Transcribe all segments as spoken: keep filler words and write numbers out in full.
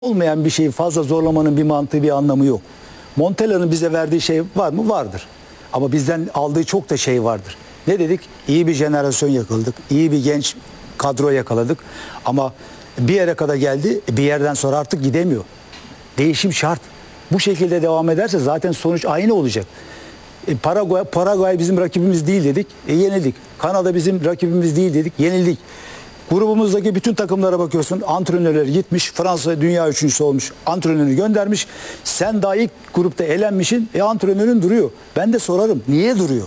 Olmayan bir şeyi fazla zorlamanın bir mantığı, bir anlamı yok. Montella'nın bize verdiği şey var mı? Vardır. Ama bizden aldığı çok da şey vardır. Ne dedik? İyi bir jenerasyon yakaladık. İyi bir genç kadro yakaladık. Ama bir yere kadar geldi. Bir yerden sonra artık gidemiyor. Değişim şart. Bu şekilde devam ederse zaten sonuç aynı olacak. E, Paraguay, Paraguay bizim rakibimiz değil dedik. E, yenildik. Kanada bizim rakibimiz değil dedik. Yenildik. Grubumuzdaki bütün takımlara bakıyorsun. Antrenörler gitmiş. Fransa dünya üçüncüsü olmuş. Antrenörü göndermiş. Sen daha ilk grupta elenmişsin. E antrenörün duruyor. Ben de sorarım. Niye duruyor?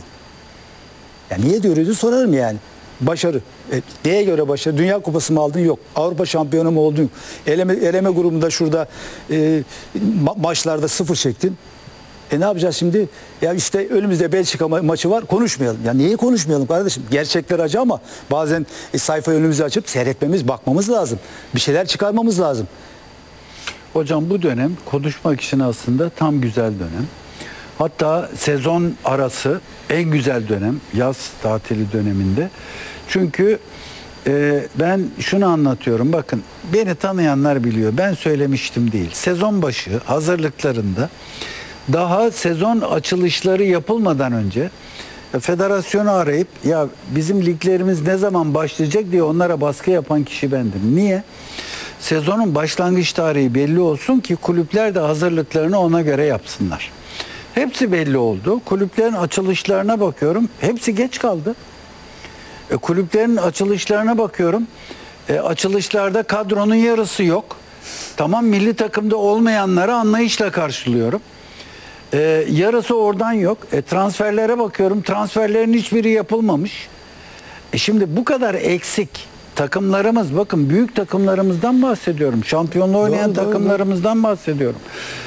Ya niye duruyordu sorarım yani. Başarı. E, neye göre başarı? Dünya kupası mı aldın? Yok. Avrupa şampiyonu mu oldun? Eleme, eleme grubunda şurada e, ma maçlarda sıfır çektin. E ne yapacağız şimdi? Ya işte önümüzde Belçika ma maçı var, konuşmayalım. Ya niye konuşmayalım kardeşim? Gerçekler acı ama bazen e, sayfayı önümüze açıp seyretmemiz, bakmamız lazım. Bir şeyler çıkarmamız lazım. Hocam bu dönem konuşmak için aslında tam güzel dönem. Hatta sezon arası en güzel dönem, yaz tatili döneminde. Çünkü e, ben şunu anlatıyorum, bakın beni tanıyanlar biliyor, ben söylemiştim değil. Sezon başı hazırlıklarında daha sezon açılışları yapılmadan önce federasyonu arayıp ya bizim liglerimiz ne zaman başlayacak diye onlara baskı yapan kişi bendim. Niye? Sezonun başlangıç tarihi belli olsun ki kulüpler de hazırlıklarını ona göre yapsınlar. Hepsi belli oldu. Kulüplerin açılışlarına bakıyorum. Hepsi geç kaldı. E, kulüplerin açılışlarına bakıyorum. E, açılışlarda kadronun yarısı yok. Tamam, milli takımda olmayanları anlayışla karşılıyorum. Ee, yarısı oradan yok. E, transferlere bakıyorum. Transferlerin hiçbiri yapılmamış. E, şimdi bu kadar eksik takımlarımız, bakın büyük takımlarımızdan bahsediyorum. Şampiyonluğu oynayan doğru, takımlarımızdan doğru. bahsediyorum.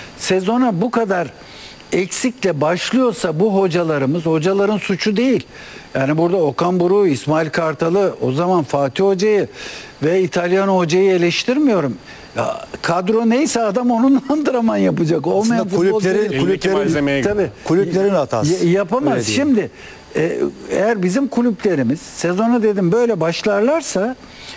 Sezona bu kadar eksikle başlıyorsa bu hocalarımız, hocaların suçu değil. Yani burada Okan Buruk'u, İsmail Kartal'ı, o zaman Fatih Hoca'yı ve İtalyan Hoca'yı eleştirmiyorum. Ya, kadro neyse adam onun antrenman yapacak. Olmayan aslında kulüplerin, kulüplerin, tabii, kulüplerin hatası. Yapamaz. Şimdi e, eğer bizim kulüplerimiz sezona dedim böyle başlarlarsa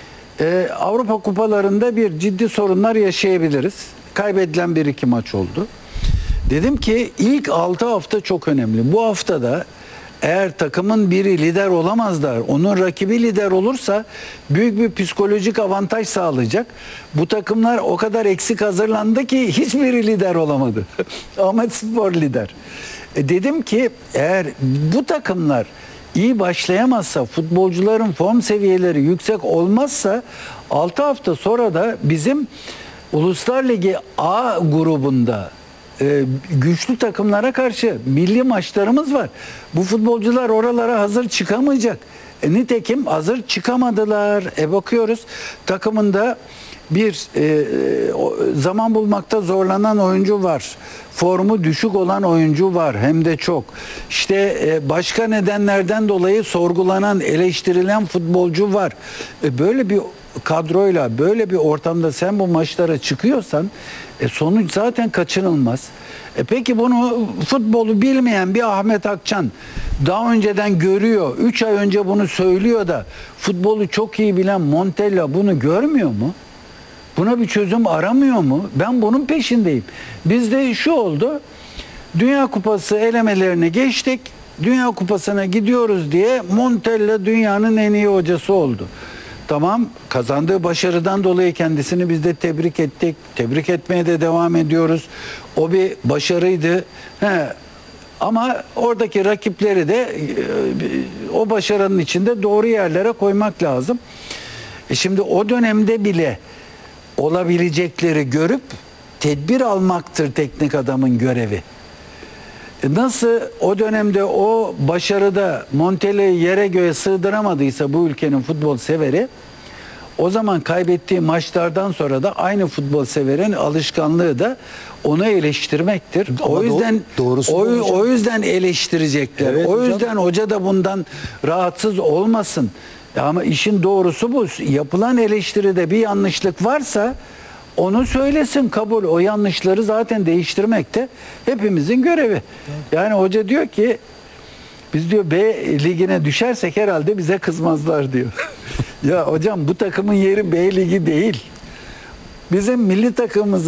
e, Avrupa kupalarında bir ciddi sorunlar yaşayabiliriz. Kaybedilen bir iki maç oldu. Dedim ki ilk altı hafta çok önemli. Bu haftada eğer takımın biri lider olamaz da onun rakibi lider olursa büyük bir psikolojik avantaj sağlayacak. Bu takımlar o kadar eksik hazırlandı ki hiçbiri lider olamadı. Ahmetspor lider. E dedim ki eğer bu takımlar iyi başlayamazsa, futbolcuların form seviyeleri yüksek olmazsa altı hafta sonra da bizim Uluslar Ligi A grubunda Ee, güçlü takımlara karşı milli maçlarımız var. Bu futbolcular oralara hazır çıkamayacak. E, nitekim hazır çıkamadılar. E bakıyoruz takımında bir e, o, zaman bulmakta zorlanan oyuncu var. Formu düşük olan oyuncu var. Hem de çok. İşte e, başka nedenlerden dolayı sorgulanan, eleştirilen futbolcu var. E, böyle bir kadroyla, böyle bir ortamda sen bu maçlara çıkıyorsan e, sonuç zaten kaçınılmaz. E peki bunu futbolu bilmeyen bir Ahmet Akçan daha önceden görüyor. üç ay önce bunu söylüyor da futbolu çok iyi bilen Montella bunu görmüyor mu? Buna bir çözüm aramıyor mu? Ben bunun peşindeyim. Bizde şu oldu. Dünya Kupası elemelerine geçtik. Dünya Kupası'na gidiyoruz diye Montella dünyanın en iyi hocası oldu. Tamam, kazandığı başarıdan dolayı kendisini biz de tebrik ettik. Tebrik etmeye de devam ediyoruz. O bir başarıydı. He. Ama oradaki rakipleri de e, o başarının içinde doğru yerlere koymak lazım. E şimdi o dönemde bile olabilecekleri görüp tedbir almaktır teknik adamın görevi. Nasıl o dönemde o başarıda Montella'yı yere göğe sığdıramadıysa bu ülkenin futbol severi, o zaman kaybettiği maçlardan sonra da aynı futbol severin alışkanlığı da onu eleştirmektir. Ama o yüzden doğrusu o, o yüzden eleştirecekler. Evet, o hocam. yüzden hoca da bundan rahatsız olmasın. Ama işin doğrusu bu. Yapılan eleştiride bir yanlışlık varsa onu söylesin, kabul. O yanlışları zaten değiştirmek de hepimizin görevi. Yani hoca diyor ki biz diyor B ligine düşersek herhalde bize kızmazlar diyor. Ya hocam bu takımın yeri B ligi değil. bizim milli takımımızı